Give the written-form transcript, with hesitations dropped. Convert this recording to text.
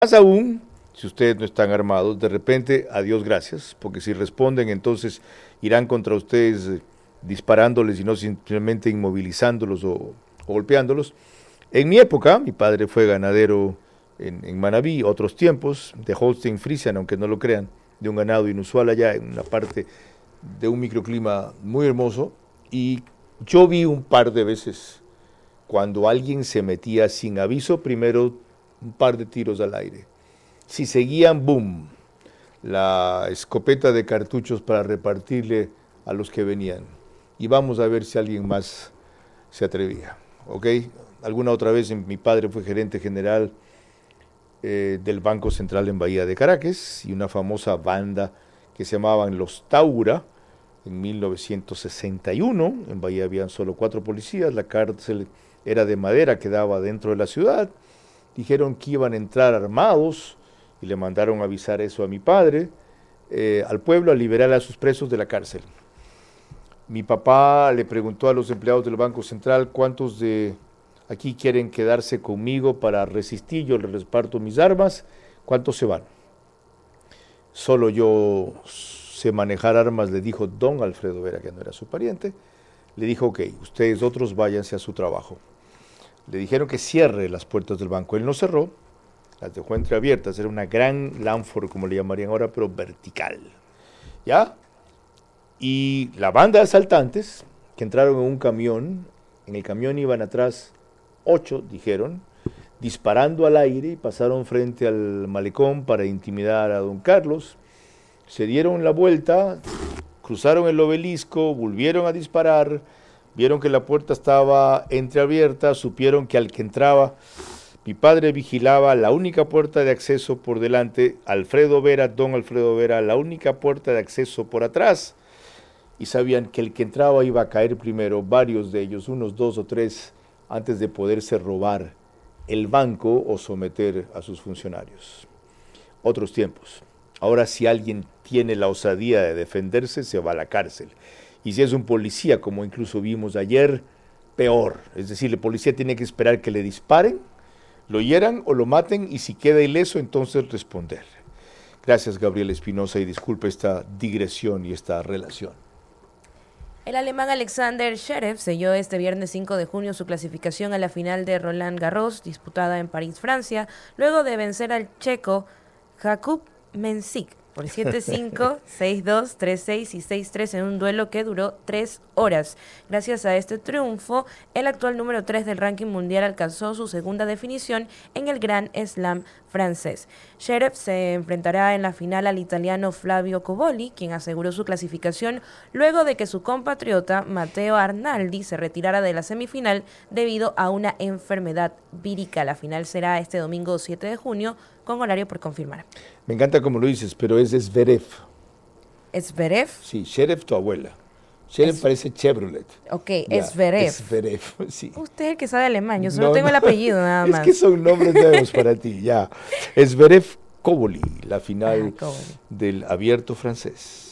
Más aún, si ustedes no están armados, de repente, a Dios gracias, porque si responden, entonces irán contra ustedes disparándoles y no simplemente inmovilizándolos o golpeándolos. En mi época, mi padre fue ganadero en Manabí, otros tiempos, de Holstein Friesian, aunque no lo crean, de un ganado inusual allá en una parte de un microclima muy hermoso, y yo vi un par de veces cuando alguien se metía sin aviso, primero un par de tiros al aire. Si seguían, boom, la escopeta de cartuchos para repartirle a los que venían. Y vamos a ver si alguien más se atrevía. ¿Ok? Alguna otra vez mi padre fue gerente general del Banco Central en Bahía de Caracas y una famosa banda que se llamaban Los Taura. En 1961, en Bahía habían solo 4 policías, la cárcel era de madera que daba dentro de la ciudad. Dijeron que iban a entrar armados y le mandaron avisar eso a mi padre, al pueblo, a liberar a sus presos de la cárcel. Mi papá le preguntó a los empleados del Banco Central cuántos de aquí quieren quedarse conmigo para resistir, yo les reparto mis armas, ¿cuántos se van? Solo yo sé manejar armas, le dijo don Alfredo Vera, que no era su pariente, le dijo, ok, ustedes otros váyanse a su trabajo. Le dijeron que cierre las puertas del banco, él no cerró, las dejó entreabiertas, era una gran Lanford, como le llamarían ahora, pero vertical, ¿ya? Y la banda de asaltantes, que entraron en un camión, en el camión iban atrás 8, dijeron, disparando al aire y pasaron frente al malecón para intimidar a don Carlos, se dieron la vuelta, cruzaron el obelisco, volvieron a disparar, vieron que la puerta estaba entreabierta, supieron que al que entraba, mi padre vigilaba la única puerta de acceso por delante, Alfredo Vera, don Alfredo Vera, la única puerta de acceso por atrás, y sabían que el que entraba iba a caer primero, varios de ellos, unos 2 o 3, antes de poderse robar el banco o someter a sus funcionarios. Otros tiempos. Ahora, si alguien tiene la osadía de defenderse, se va a la cárcel. Y si es un policía, como incluso vimos ayer, peor. Es decir, el policía tiene que esperar que le disparen, lo hieran o lo maten, y si queda ileso, entonces responder. Gracias, Gabriel Espinosa, y disculpe esta digresión y esta relación. El alemán Alexander Zverev selló este viernes 5 de junio su clasificación a la final de Roland Garros, disputada en París, Francia, luego de vencer al checo Jakub Mensik por 7-5, 6-2, 3-6 y 6-3 en un duelo que duró 3 horas. Gracias a este triunfo, el actual número 3 del ranking mundial alcanzó su segunda definición en el Grand Slam francés. Zverev se enfrentará en la final al italiano Flavio Cobolli, quien aseguró su clasificación luego de que su compatriota Matteo Arnaldi se retirara de la semifinal debido a una enfermedad vírica. La final será este domingo 7 de junio con horario por confirmar. Me encanta como lo dices, pero es Zverev. ¿Zverev? Sí, Zverev, tu abuela. Zverev parece Chevrolet. Ok, Ya, Zverev. Zverev, sí. Usted es el que sabe alemán, yo solo tengo el apellido nada más. Es que son nombres nuevos para ti, ya. Zverev Cobolli, la final del Abierto francés.